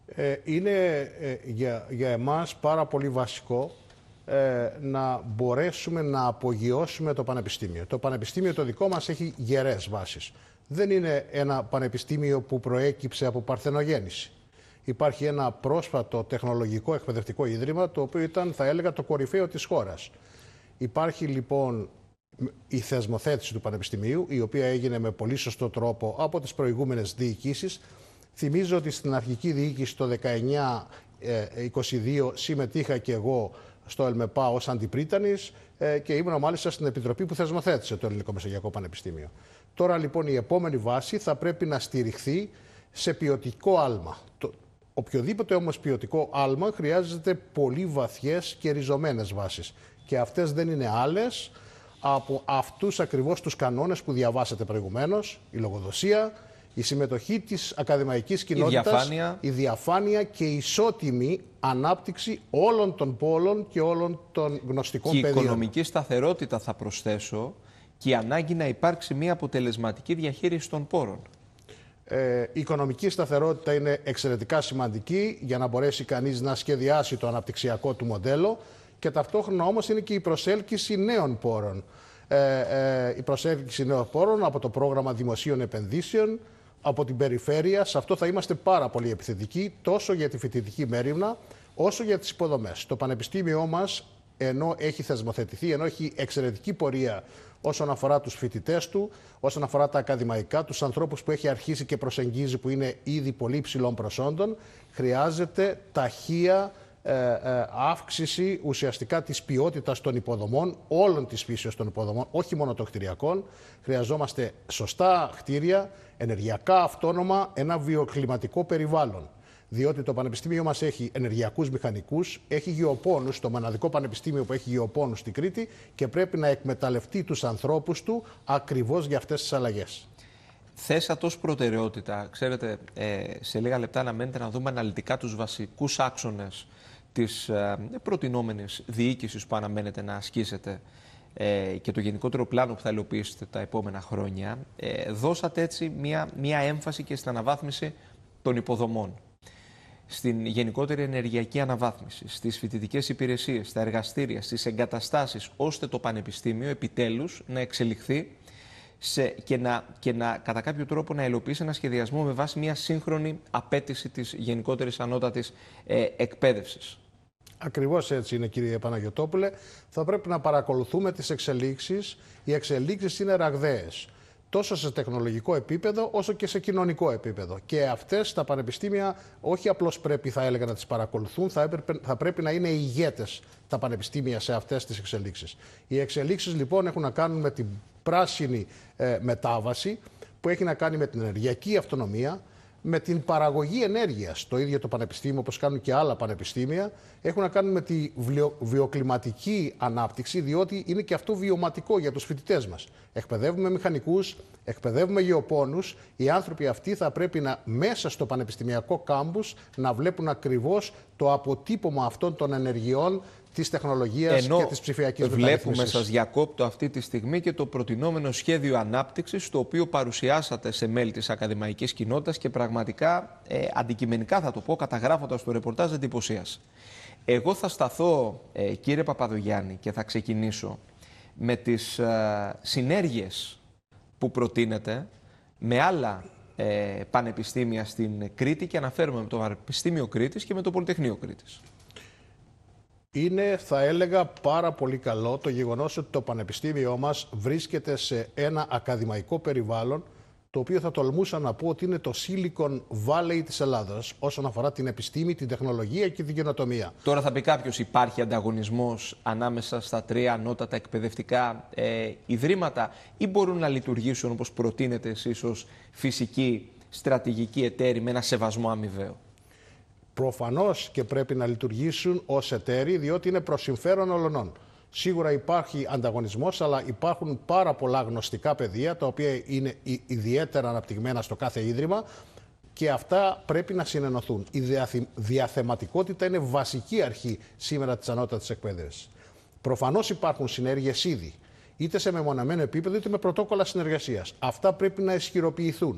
Είναι για εμάς πάρα πολύ βασικό να μπορέσουμε να απογειώσουμε το πανεπιστήμιο. Το πανεπιστήμιο το δικό μας έχει γερές βάσεις. Δεν είναι ένα πανεπιστήμιο που προέκυψε από παρθενογέννηση. Υπάρχει ένα πρόσφατο τεχνολογικό εκπαιδευτικό ίδρυμα, το οποίο ήταν, θα έλεγα, το κορυφαίο της χώρας. Υπάρχει λοιπόν η θεσμοθέτηση του πανεπιστημίου, η οποία έγινε με πολύ σωστό τρόπο από τις προηγούμενες διοικήσεις. Θυμίζω ότι στην αρχική διοίκηση το 19-22 συμμετείχα και εγώ στο ΕΛΜΕΠΑ ως αντιπρίτανης και ήμουν μάλιστα στην επιτροπή που θεσμοθέτησε το Ελληνικό Μεσογειακό Πανεπιστήμιο. Τώρα λοιπόν η επόμενη βάση θα πρέπει να στηριχθεί σε ποιοτικό άλμα. Οποιοδήποτε όμως ποιοτικό άλμα χρειάζεται πολύ βαθιές και ριζωμένες βάσεις. Και αυτές δεν είναι άλλες από αυτούς ακριβώς τους κανόνες που διαβάσατε προηγουμένως, η λογοδοσία, η συμμετοχή της ακαδημαϊκής κοινότητας, η διαφάνεια και η ισότιμη ανάπτυξη όλων των πόλων και όλων των γνωστικών πεδίων. Και η οικονομική σταθερότητα, θα προσθέσω, και η ανάγκη να υπάρξει μια αποτελεσματική διαχείριση των πόρων. Η οικονομική σταθερότητα είναι εξαιρετικά σημαντική για να μπορέσει κανείς να σχεδιάσει το αναπτυξιακό του μοντέλο και ταυτόχρονα όμως είναι και η προσέλκυση νέων πόρων. Η προσέλκυση νέων πόρων από το πρόγραμμα δημοσίων επενδύσεων, από την περιφέρεια. Σε αυτό θα είμαστε πάρα πολύ επιθετικοί, τόσο για τη φοιτητική μέριμνα, όσο για τις υποδομές. Το πανεπιστήμιό μας, ενώ έχει θεσμοθετηθεί, ενώ έχει εξαιρετική πορεία όσον αφορά τους φοιτητές του, όσον αφορά τα ακαδημαϊκά, τους ανθρώπους που έχει αρχίσει και προσεγγίζει, που είναι ήδη πολύ υψηλών προσόντων, χρειάζεται ταχεία αύξηση ουσιαστικά της ποιότητας των υποδομών, όλων της φύσεως των υποδομών, όχι μόνο των κτηριακών. Χρειαζόμαστε σωστά κτίρια, ενεργειακά αυτόνομα, ένα βιοκλιματικό περιβάλλον. Διότι το πανεπιστήμιο μας έχει ενεργειακούς μηχανικούς, έχει γεωπόνους, το μοναδικό πανεπιστήμιο που έχει γεωπόνους στην Κρήτη και πρέπει να εκμεταλλευτεί τους ανθρώπους του ακριβώς για αυτές τις αλλαγές. Θέσατε ως προτεραιότητα, ξέρετε, σε λίγα λεπτά να μένετε να δούμε αναλυτικά τους βασικούς άξονες της προτινόμενης διοίκησης που αναμένετε να ασκήσετε και το γενικότερο πλάνο που θα υλοποιήσετε τα επόμενα χρόνια. Δώσατε έτσι μια έμφαση και στην αναβάθμιση των υποδομών, στην γενικότερη ενεργειακή αναβάθμιση, στις φοιτητικές υπηρεσίες, στα εργαστήρια, στις εγκαταστάσεις, ώστε το πανεπιστήμιο επιτέλους να εξελιχθεί και να κατά κάποιο τρόπο να υλοποιήσει ένα σχεδιασμό με βάση μια σύγχρονη απέτηση της γενικότερης ανώτατης εκπαίδευσης. Ακριβώς έτσι είναι, κύριε Παναγιωτόπουλε. Θα πρέπει να παρακολουθούμε τις εξελίξεις. Οι εξελίξεις είναι ραγδαίες, τόσο σε τεχνολογικό επίπεδο όσο και σε κοινωνικό επίπεδο. Και αυτές τα πανεπιστήμια όχι απλώς πρέπει, θα έλεγα, να τις παρακολουθούν, θα πρέπει να είναι ηγέτες τα πανεπιστήμια σε αυτές τις εξελίξεις. Οι εξελίξεις λοιπόν έχουν να κάνουν με την πράσινη μετάβαση, που έχει να κάνει με την ενεργειακή αυτονομία, με την παραγωγή ενέργειας. Το ίδιο το πανεπιστήμιο, όπως κάνουν και άλλα πανεπιστήμια, έχουν να κάνουν με τη βιοκλιματική ανάπτυξη, διότι είναι και αυτό βιωματικό για τους φοιτητές μας. Εκπαιδεύουμε μηχανικούς, εκπαιδεύουμε γεωπόνους. Οι άνθρωποι αυτοί θα πρέπει μέσα στο πανεπιστημιακό κάμπους να βλέπουν ακριβώς το αποτύπωμα αυτών των ενεργειών της τεχνολογίας και της ψηφιακής μεταρρύθμισης. Βλέπουμε, σας διακόπτω αυτή τη στιγμή, και το προτινόμενο σχέδιο ανάπτυξης, το οποίο παρουσιάσατε σε μέλη της ακαδημαϊκής κοινότητας και πραγματικά αντικειμενικά, θα το πω, καταγράφοντας το ρεπορτάζ, εντυπωσίασε. Εγώ θα σταθώ, κύριε Παπαδογιάννη, και θα ξεκινήσω με τις συνέργειες που προτείνετε με άλλα πανεπιστήμια στην Κρήτη, και αναφέρομαι με το Πανεπιστήμιο Κρήτης και με το Πολυτεχνείο Κρήτης. Είναι, θα έλεγα, πάρα πολύ καλό το γεγονός ότι το πανεπιστήμιό μας βρίσκεται σε ένα ακαδημαϊκό περιβάλλον, το οποίο θα τολμούσα να πω ότι είναι το Silicon Valley της Ελλάδας όσον αφορά την επιστήμη, την τεχνολογία και την καινοτομία. Τώρα θα πει κάποιος, υπάρχει ανταγωνισμός ανάμεσα στα τρία ανώτατα εκπαιδευτικά ιδρύματα, ή μπορούν να λειτουργήσουν όπως προτείνετε εσείς ως φυσική στρατηγική εταίροι με ένα σεβασμό αμοιβαίο? Προφανώς και πρέπει να λειτουργήσουν ως εταίροι, διότι είναι προς συμφέρον όλων. Σίγουρα υπάρχει ανταγωνισμός, αλλά υπάρχουν πάρα πολλά γνωστικά πεδία, τα οποία είναι ιδιαίτερα αναπτυγμένα στο κάθε ίδρυμα, και αυτά πρέπει να συνενωθούν. Η διαθεματικότητα είναι βασική αρχή σήμερα της ανώτατης εκπαίδευσης. Προφανώς υπάρχουν συνέργειες ήδη, είτε σε μεμονωμένο επίπεδο, είτε με πρωτόκολλα συνεργασίας. Αυτά πρέπει να ισχυροποιηθούν.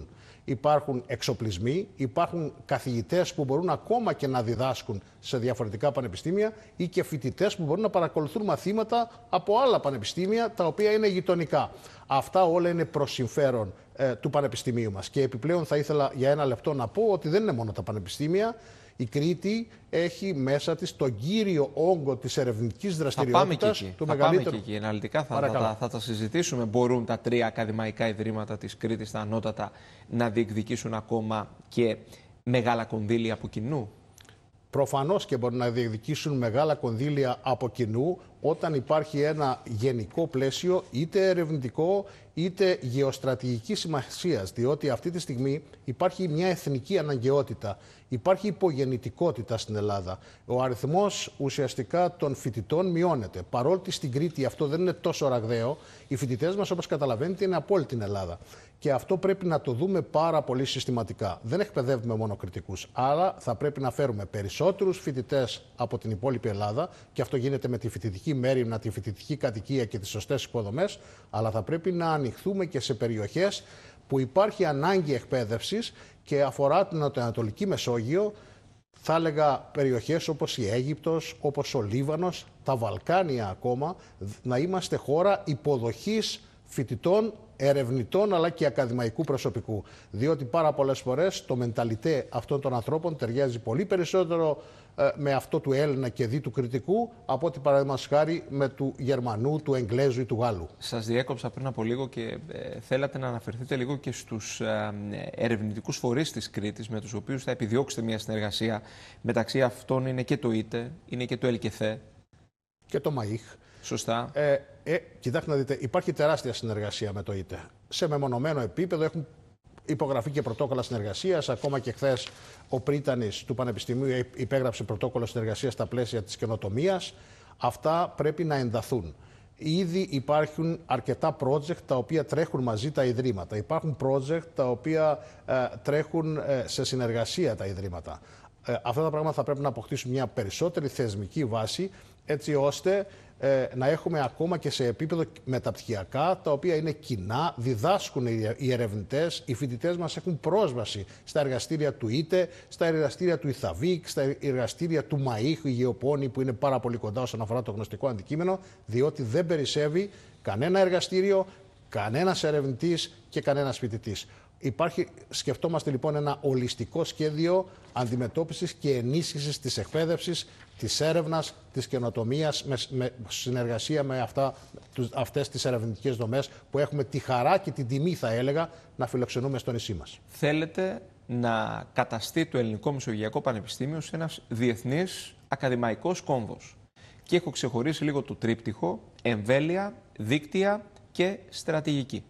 υπάρχουν εξοπλισμοί, υπάρχουν καθηγητές που μπορούν ακόμα και να διδάσκουν σε διαφορετικά πανεπιστήμια ή και φοιτητές που μπορούν να παρακολουθούν μαθήματα από άλλα πανεπιστήμια τα οποία είναι γειτονικά. Αυτά όλα είναι προς συμφέρον του πανεπιστημίου μας. Και επιπλέον θα ήθελα για ένα λεπτό να πω ότι δεν είναι μόνο τα πανεπιστήμια. Η Κρήτη έχει μέσα της τον κύριο όγκο της ερευνητικής δραστηριότητας του μεγαλύτερου. Πάμε και εκεί. Αναλυτικά θα τα συζητήσουμε. Μπορούν τα 3 ακαδημαϊκά ιδρύματα της Κρήτης, τα ανώτατα, να διεκδικήσουν ακόμα και μεγάλα κονδύλια από κοινού? Προφανώς και μπορούν να διεκδικήσουν μεγάλα κονδύλια από κοινού όταν υπάρχει ένα γενικό πλαίσιο, είτε ερευνητικό είτε γεωστρατηγικής σημασίας, διότι αυτή τη στιγμή υπάρχει μια εθνική αναγκαιότητα, υπάρχει υπογεννητικότητα στην Ελλάδα. Ο αριθμός ουσιαστικά των φοιτητών μειώνεται. Παρόλο στην Κρήτη αυτό δεν είναι τόσο ραγδαίο, οι φοιτητές μας, όπως καταλαβαίνετε, είναι από όλη την Ελλάδα. Και αυτό πρέπει να το δούμε πάρα πολύ συστηματικά. Δεν εκπαιδεύουμε μόνο κριτικούς, άρα θα πρέπει να φέρουμε περισσότερους φοιτητές από την υπόλοιπη Ελλάδα, και αυτό γίνεται με τη φοιτητική μέριμνα, τη φοιτητική κατοικία και τις σωστές υποδομές, αλλά θα πρέπει να ανοιχθούμε και σε περιοχές που υπάρχει ανάγκη εκπαίδευσης και αφορά την Ανατολική Μεσόγειο. Θα έλεγα περιοχές όπως η Αίγυπτος, όπως ο Λίβανος, τα Βαλκάνια ακόμα, να είμαστε χώρα υποδοχής φοιτητών, ερευνητών αλλά και ακαδημαϊκού προσωπικού. Διότι πάρα πολλές φορές το μενταλιτέ αυτών των ανθρώπων ταιριάζει πολύ περισσότερο με αυτό του Έλληνα και δι του κριτικού από ότι παραδείγματος χάρη με του Γερμανού, του Εγγλέζου ή του Γάλλου. Σας διέκοψα πριν από λίγο και θέλατε να αναφερθείτε λίγο και στους ερευνητικούς φορείς της Κρήτης με τους οποίους θα επιδιώξετε μια συνεργασία. Μεταξύ αυτών είναι και το ΙΤΕ, είναι και το ΕΛΚΕΘΕ. Και το ΜΑΙΧ. Σωστά. Κοιτάξτε να δείτε, υπάρχει τεράστια συνεργασία με το ΙΤΕ. Σε μεμονωμένο επίπεδο έχουν υπογραφεί και πρωτόκολλα συνεργασίας. Ακόμα και χθες ο πρίτανης του Πανεπιστημίου υπέγραψε πρωτόκολλο συνεργασίας στα πλαίσια της καινοτομίας. Αυτά πρέπει να ενταθούν. Ήδη υπάρχουν αρκετά project τα οποία τρέχουν μαζί τα ιδρύματα. Υπάρχουν project τα οποία τρέχουν σε συνεργασία τα ιδρύματα. Αυτά τα πράγματα θα πρέπει να αποκτήσουν μια περισσότερη θεσμική βάση, έτσι ώστε να έχουμε ακόμα και σε επίπεδο μεταπτυχιακά, τα οποία είναι κοινά, διδάσκουν οι ερευνητές, οι φοιτητές μας έχουν πρόσβαση στα εργαστήρια του ΙΤΕ, στα εργαστήρια του ΙΘΑΒΙΚ, στα εργαστήρια του ΜΑΙΧ, η Γεωπόνη, που είναι πάρα πολύ κοντά όσον αφορά το γνωστικό αντικείμενο, διότι δεν περισσεύει κανένα εργαστήριο, κανένας ερευνητής και κανένας φοιτητής. Σκεφτόμαστε λοιπόν ένα ολιστικό σχέδιο αντιμετώπισης και ενίσχυσης της εκπαίδευσης, της έρευνας, της καινοτομίας, με συνεργασία με αυτές τις ερευνητικές δομές που έχουμε τη χαρά και την τιμή, θα έλεγα, να φιλοξενούμε στο νησί μας. Θέλετε να καταστεί το Ελληνικό Μεσογειακό Πανεπιστήμιο σε ένας διεθνής ακαδημαϊκός κόμβος. Και έχω ξεχωρίσει λίγο το τρίπτυχο: εμβέλεια, δίκτυα και στρατηγική.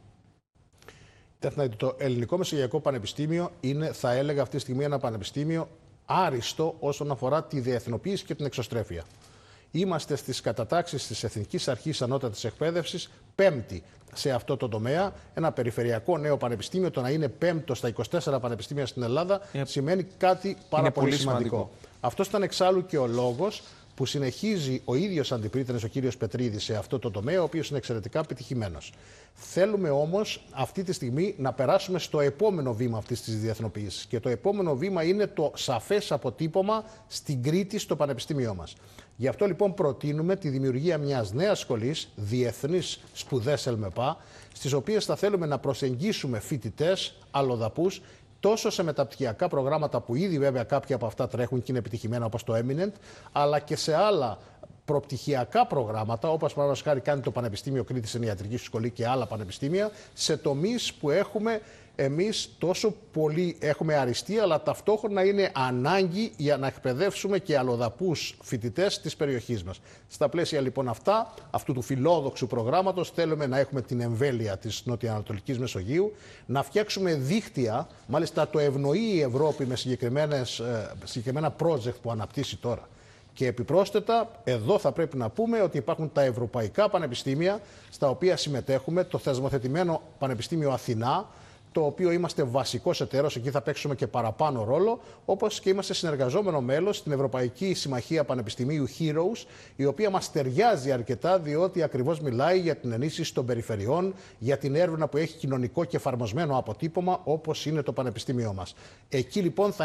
Το Ελληνικό Μεσογειακό Πανεπιστήμιο είναι, θα έλεγα αυτή τη στιγμή, ένα πανεπιστήμιο άριστο όσον αφορά τη διεθνοποίηση και την εξωστρέφεια. Είμαστε στις κατατάξεις της Εθνικής Αρχής Ανώτατης Εκπαίδευσης πέμπτη σε αυτό το τομέα. Ένα περιφερειακό νέο πανεπιστήμιο, το να είναι πέμπτο στα 24 πανεπιστήμια στην Ελλάδα, σημαίνει κάτι πάρα πολύ σημαντικό. Αυτός ήταν εξάλλου και ο λόγος που συνεχίζει ο ίδιος αντιπρίτανης, ο κύριος Πετρίδης, σε αυτό το τομέα, ο οποίος είναι εξαιρετικά πετυχημένος. Θέλουμε όμως αυτή τη στιγμή να περάσουμε στο επόμενο βήμα αυτής της διεθνοποίησης. Και το επόμενο βήμα είναι το σαφές αποτύπωμα στην Κρήτη, στο πανεπιστήμιό μας. Γι' αυτό λοιπόν προτείνουμε τη δημιουργία μιας νέας σχολής, Διεθνείς Σπουδές ΕΛΜΕΠΑ, στις οποίες θα θέλουμε να προσεγγίσουμε φοιτητές, αλλοδαπούς, τόσο σε μεταπτυχιακά προγράμματα που ήδη βέβαια κάποια από αυτά τρέχουν και είναι επιτυχημένα, όπως το Eminent, αλλά και σε άλλα προπτυχιακά προγράμματα, όπως παραδείγματος χάρη κάνει το Πανεπιστήμιο Κρήτης, είναι η Ιατρική Σχολή και άλλα πανεπιστήμια, σε τομείς που έχουμε εμείς τόσο πολύ έχουμε αριστεία, αλλά ταυτόχρονα είναι ανάγκη για να εκπαιδεύσουμε και αλλοδαπούς φοιτητές της περιοχής μας. Στα πλαίσια λοιπόν αυτού του φιλόδοξου προγράμματος, θέλουμε να έχουμε την εμβέλεια της Νοτιοανατολικής Μεσογείου, να φτιάξουμε δίκτυα, μάλιστα το ευνοεί η Ευρώπη με συγκεκριμένα project που αναπτύσσει τώρα. Και επιπρόσθετα, εδώ θα πρέπει να πούμε ότι υπάρχουν τα ευρωπαϊκά πανεπιστήμια στα οποία συμμετέχουμε, το θεσμοθετημένο Πανεπιστήμιο Αθηνά, το οποίο είμαστε βασικός εταίρος, εκεί θα παίξουμε και παραπάνω ρόλο, όπως και είμαστε συνεργαζόμενο μέλος στην Ευρωπαϊκή Συμμαχία Πανεπιστημίου Heroes, η οποία μας ταιριάζει αρκετά, διότι ακριβώς μιλάει για την ενίσχυση των περιφερειών, για την έρευνα που έχει κοινωνικό και εφαρμοσμένο αποτύπωμα, όπως είναι το Πανεπιστήμιό μας. Εκεί λοιπόν θα